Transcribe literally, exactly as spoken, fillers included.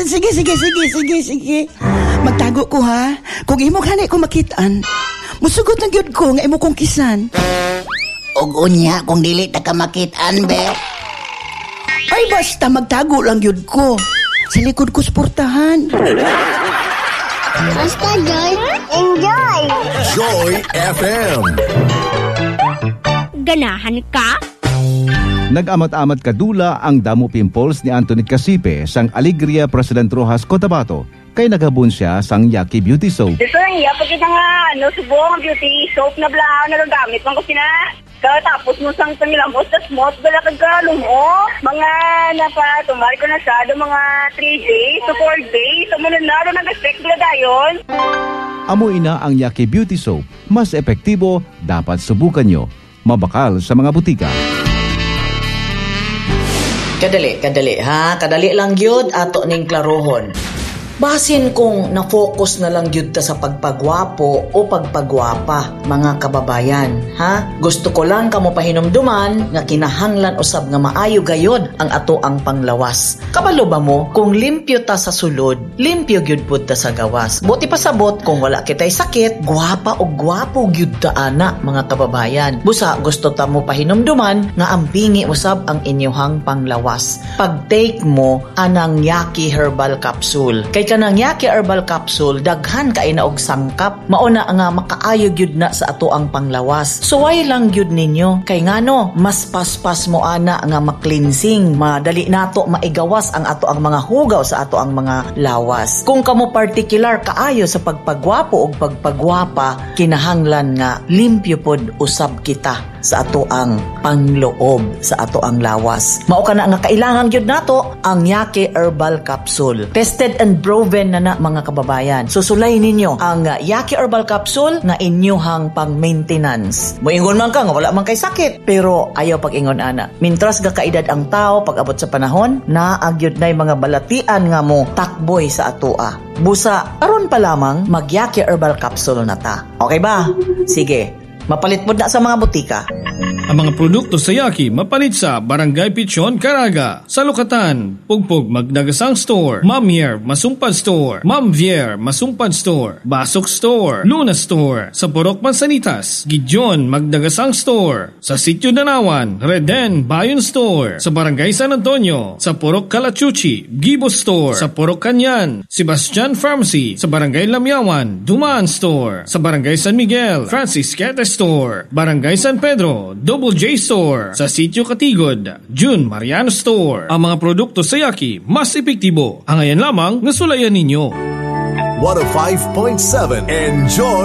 sige, sige, sige, sige, sige. Magtago ko ha. Kung imo gani ko makitaan, musugot na gyud ko nga imo kong kisan. Og unya kung dili ta ka makitaan, be. Ay basta magtago lang gyud ko. Sa likod ko suportahan. Basta Joy, enjoy! Joy F M. Ganahan ka? Nag-amat-amat kadula ang damo pimples ni Anthony Casipe sang Alegria President Rojas Cotabato kay nagabun siya sang Yaki Beauty Soap. Dito lang iya, pagkita nga, ano, subong beauty soap na blah na gamit man ko sina. Tapos mo sang tangilamos, tas mot, bala kagkalong, oh. Mga napa, tumari ko na siya, do mga three days to four days. Sumunod na, do nag-expect bala dayon. Amoy na ang Yaki Beauty Soap. Mas epektibo, dapat subukan nyo. Mabakal sa mga butika. Kadali, kadali ha. Kadali lang gyud ato ning klarohon. Basin kung na-focus na lang gyud ta sa pagpagwapo o pagpagwapa, mga kababayan, ha? Gusto ko lang kamo pahinumduman nga kinahanglan usab nga maayo gayod ang ato ang panglawas. Kabalo ba mo kung limpyo ta sa sulod, limpyo gyud pud ta sa gawas. Buti pasabot kung wala kitay sakit, gwapa o gwapo gyud ta ana, mga kababayan. Busa gusto ta mo pahinumduman nga ampingi usab ang inyohang panglawas. Pag-take mo anang Yaki Herbal Capsule. Kay kanang Yaki Herbal Capsule daghan kay na og sangkap, mauna nga makaayo gyud na sa ato ang panglawas. Suway lang gyud ninyo kay ngano mas paspas mo ana nga ma-cleansing, madali nato maigawas ang ato ang mga hugaw sa ato ang mga lawas. Kung kamo particular kaayo sa pagpagwapo og pagpagwapa, kinahanglan nga limpyo pod usab kita sa ato ang pangloob sa ato ang lawas. Mao kana nga kailangan gyud nato ang Yaki Herbal Capsule. Tested and proven na na, mga kababayan. Susulay ninyo ang uh, Yaki Herbal Capsule na inyuhang pang-maintenance. Moingon man ka nga wala man kay sakit, pero ayaw pag-ingon ana. Mintras ga kaedad ang tao pag abot sa panahon, naagyod nay mga balatian nga mo takboy sa atoa. Busa aron pa lamang mag Yaki Herbal Capsule na ta. Okay ba? Sige. Mapalit mo na sa mga butika. Ang mga produkto sa Yaki mapalit sa Barangay Pichon, Caraga, Salukatan, Pugpug, Magdagasang Store, Mamier, Masumpad Store, Mamvier, Masumpad Store, Basok Store, Luna Store, sa Purok Mansanitas, Gideon, Magdagasang Store, sa Sitio Danawan, Reden, Bayon Store, sa Barangay San Antonio, sa Purok Calachuchi, Gibo Store, sa Purok Kanyan, Sebastian Pharmacy, sa Barangay Lamyawan, Dumaan Store, sa Barangay San Miguel, Francis Quete Store, Barangay San Pedro, Double J Store, sa Sitio Katigod, June Mariano Store. Ang mga produkto sa Yaki mas epektibo. Ang ayan lamang nasulayan ninyo. one oh five point seven Enjoy